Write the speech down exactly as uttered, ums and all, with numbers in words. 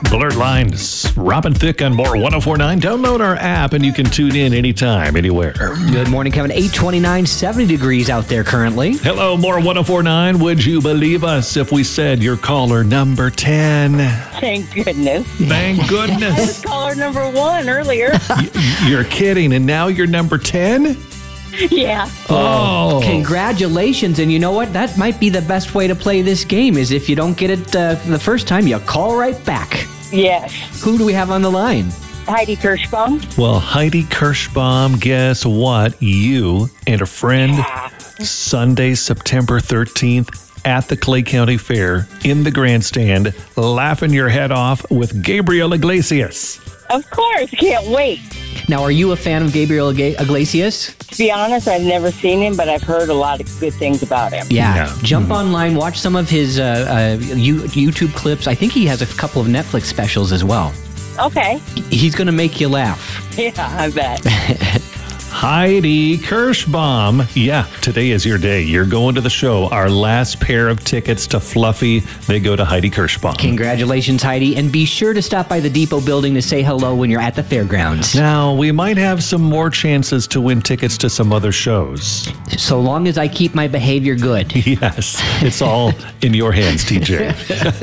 Blurred Lines, Robin Thicke on More one oh four point nine. Download our app and you can tune in anytime, anywhere. Good morning, Kevin. eight twenty-nine, seventy degrees out there currently. Hello, More one oh four point nine. Would you believe us if we said you're caller number ten? Thank goodness. Thank I was goodness. caller number one earlier. Y- You're kidding. And now you're number ten? Yeah. Oh. Congratulations. And you know what? That might be the best way to play this game is if you don't get it uh, the first time, you call right back. Yes. Who do we have on the line? Heidi Kirschbaum. Well, Heidi Kirschbaum, guess what? You and a friend, Sunday, September thirteenth, at the Clay County Fair, in the grandstand, laughing your head off with Gabriel Iglesias. Of course. Can't wait. Now, are you a fan of Gabriel Ig- Iglesias? To be honest, I've never seen him, but I've heard a lot of good things about him. Yeah. Yeah. Jump Mm-hmm. online, watch some of his uh, uh, you- YouTube clips. I think he has a couple of Netflix specials as well. Okay. He's going to make you laugh. Yeah, I bet. Heidi Kirschbaum. Yeah, today is your day. You're going to the show. Our last pair of tickets to Fluffy, they go to Heidi Kirschbaum. Congratulations, Heidi. And be sure to stop by the Depot building to say hello when you're at the fairgrounds. Now, we might have some more chances to win tickets to some other shows. So long as I keep my behavior good. Yes, it's all in your hands, T J.